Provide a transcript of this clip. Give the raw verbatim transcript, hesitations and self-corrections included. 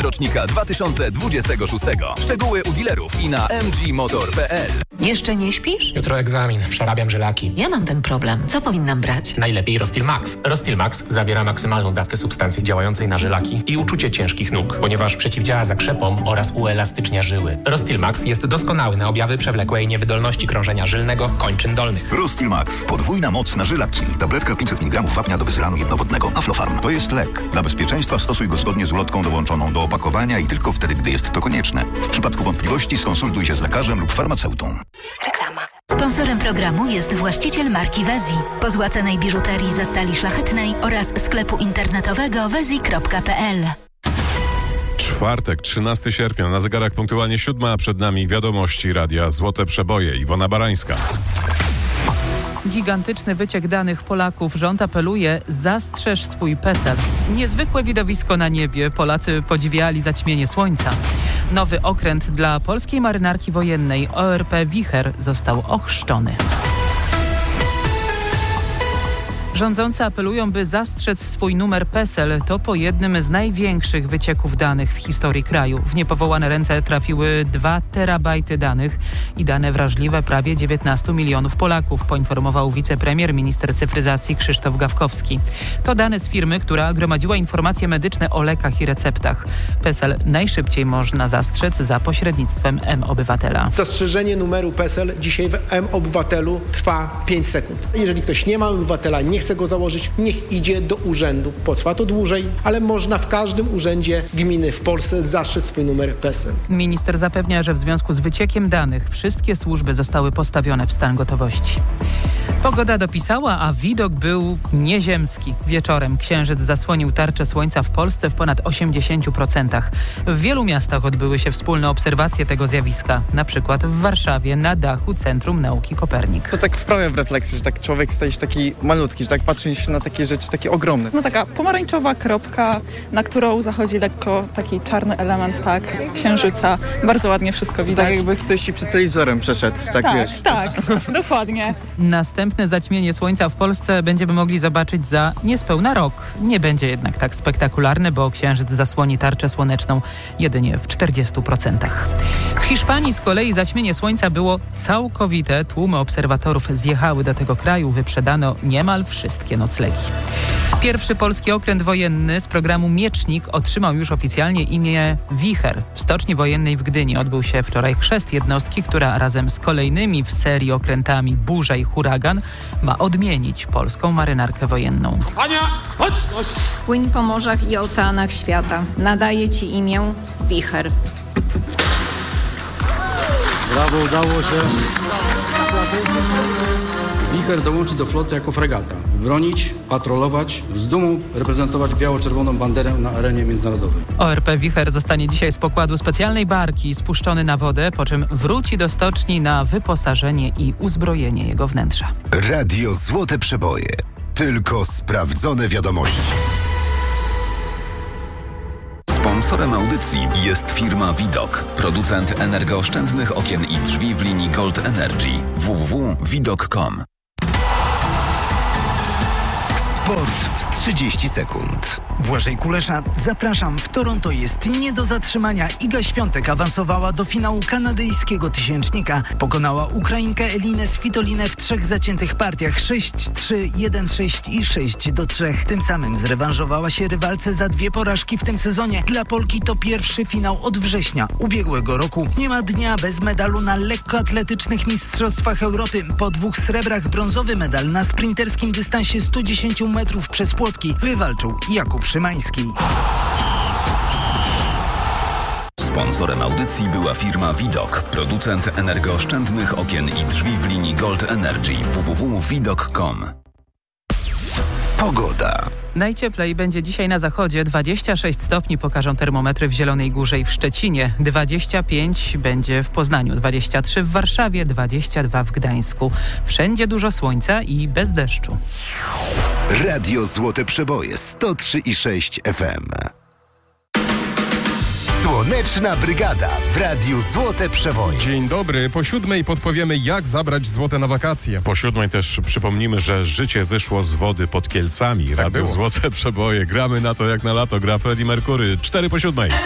rocznika dwa tysiące dwudziestego szóstego. Szczegóły u dealerów i na m g motor kropka p l. Jeszcze nie śpisz? Jutro egzamin, przerabiam żylaki. Ja mam ten problem. Co powinnam brać? Najlepiej Rostil Max. Rostil Max zawiera maksymalną dawkę substancji działającej na żylaki i uczucie ciężkich nóg, ponieważ przeciwdziała zakrzepom oraz uelastycznia żyły. Rostil Max jest doskonały na objawy przewlekłej niewydolności krążenia żylnego kończyn dolnych. Rostil Max. Podwójna moc na żylaki. Tabletka pięćset miligramów wapnia do wysylanu jednowodnego. Aflofarm. To jest lek. Dla bezpieczeństwa stosuj go zgodnie z ulotką dołączoną do opakowania i tylko wtedy, gdy jest to konieczne. W przypadku wątpliwości skonsultuj się z lekarzem lub farmaceutą. Reklama. Sponsorem programu jest właściciel marki Wezi. Pozłacanej biżuterii ze stali szlachetnej oraz sklepu internetowego wezi kropka p l. Czwartek, trzynastego sierpnia, na zegarach punktualnie siódma, a przed nami wiadomości Radia Złote Przeboje. Iwona Barańska. Gigantyczny wyciek danych Polaków. Rząd apeluje: zastrzeż swój PESEL. Niezwykłe widowisko na niebie. Polacy podziwiali zaćmienie słońca. Nowy okręt dla polskiej marynarki wojennej O R P Wicher został ochrzczony. Rządzący apelują, by zastrzec swój numer PESEL. To po jednym z największych wycieków danych w historii kraju. W niepowołane ręce trafiły dwa terabajty danych i dane wrażliwe prawie dziewiętnastu milionów Polaków, poinformował wicepremier, minister cyfryzacji Krzysztof Gawkowski. To dane z firmy, która gromadziła informacje medyczne o lekach i receptach. PESEL najszybciej można zastrzec za pośrednictwem M-Obywatela. Zastrzeżenie numeru PESEL dzisiaj w M-Obywatelu trwa pięć sekund. Jeżeli ktoś nie ma obywatela, nie chce go założyć, niech idzie do urzędu. Potrwa to dłużej, ale można w każdym urzędzie gminy w Polsce zastrzec swój numer PESEL. Minister zapewnia, że w związku z wyciekiem danych wszystkie służby zostały postawione w stan gotowości. Pogoda dopisała, a widok był nieziemski. Wieczorem księżyc zasłonił tarczę słońca w Polsce w ponad osiemdziesięciu procentach. W wielu miastach odbyły się wspólne obserwacje tego zjawiska. Na przykład w Warszawie na dachu Centrum Nauki Kopernik. To tak wprawia w refleksję, że tak człowiek staje się taki malutki, że tak patrzy się na takie rzeczy, takie ogromne. No taka pomarańczowa kropka, na którą zachodzi lekko taki czarny element, tak, księżyca. Bardzo ładnie wszystko widać. Tak jakby ktoś ci przed telewizorem przeszedł, tak, tak wiesz. Tak, dokładnie. Następne zaćmienie słońca w Polsce będziemy mogli zobaczyć za niespełna rok. Nie będzie jednak tak spektakularny, bo księżyc zasłoni tarczę słoneczną jedynie w czterdziestu procentach. W Hiszpanii z kolei zaćmienie słońca było całkowite. Tłumy obserwatorów zjechały do tego kraju. Wyprzedano niemal wszystkie noclegi. Pierwszy polski okręt wojenny z programu Miecznik otrzymał już oficjalnie imię Wicher. W stoczni wojennej w Gdyni odbył się wczoraj chrzest jednostki, która razem z kolejnymi w serii okrętami Burza i Huragan ma odmienić polską marynarkę wojenną. Ania, chodź, chodź. Płyń po morzach i oceanach świata. Nadaje ci imię Wicher. Brawo, udało się. Wicher dołączy do floty jako fregata. Bronić, patrolować, z dumą reprezentować biało-czerwoną banderę na arenie międzynarodowej. O R P Wicher zostanie dzisiaj z pokładu specjalnej barki spuszczony na wodę, po czym wróci do stoczni na wyposażenie i uzbrojenie jego wnętrza. Radio Złote Przeboje. Tylko sprawdzone wiadomości. Sponsorem audycji jest firma Widok, producent energooszczędnych okien i drzwi w linii Gold Energy. w w w kropka widok kropka com. Sport w trzydzieści sekund. Błażej Kulesza, zapraszam. W Toronto jest nie do zatrzymania. Iga Świątek awansowała do finału kanadyjskiego tysięcznika. Pokonała Ukrainkę Elinę Svitolinę w trzech zaciętych partiach sześć trzy, jeden sześć i sześć do trzech. Tym samym zrewanżowała się rywalce za dwie porażki w tym sezonie. Dla Polki to pierwszy finał od września ubiegłego roku. Nie ma dnia bez medalu na lekkoatletycznych mistrzostwach Europy. Po dwóch srebrach brązowy medal na sprinterskim dystansie sto dziesięć metrów przez płotki wywalczył Jakub Szymański. Sponsorem audycji była firma Widok, producent energooszczędnych okien i drzwi w linii Gold Energy. w w w kropka widok kropka com. Pogoda. Najcieplej będzie dzisiaj na zachodzie. dwadzieścia sześć stopni pokażą termometry w Zielonej Górze i w Szczecinie. dwadzieścia pięć będzie w Poznaniu, dwadzieścia trzy w Warszawie, dwadzieścia dwa w Gdańsku. Wszędzie dużo słońca i bez deszczu. Radio Złote Przeboje sto trzy i sześć F M. Słoneczna Brygada w Radiu Złote Przeboje. Dzień dobry. Po siódmej podpowiemy, jak zabrać złote na wakacje. Po siódmej też przypomnimy, że życie wyszło z wody pod Kielcami. Radio Złote Przeboje. Gramy na to jak na lato. Gra Freddie Mercury. Cztery po siódmej.